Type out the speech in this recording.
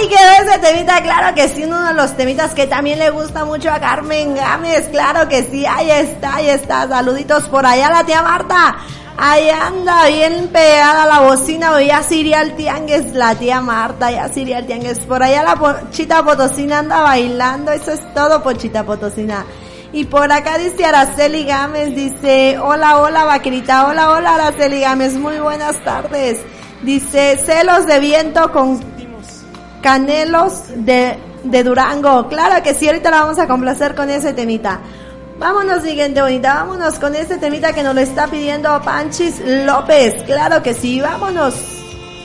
Ahí quedó ese temita, claro que sí, uno de los temitas que también le gusta mucho a Carmen Gámez, claro que sí, ahí está, saluditos por allá la tía Marta, ahí anda bien pegada a la bocina, ya se iría al tianguis la tía Marta, ya se iría al tianguis, por allá la Pochita Potosina anda bailando, eso es todo Pochita Potosina. Y por acá dice Araceli Gámez, dice, hola vaquerita, hola Araceli Gámez, muy buenas tardes. Dice, celos de viento con canelos de Durango. Claro que sí, ahorita la vamos a complacer con ese temita. Vámonos, siguiente bonita, vámonos con este temita que nos lo está pidiendo Panchis López. Claro que sí, vámonos.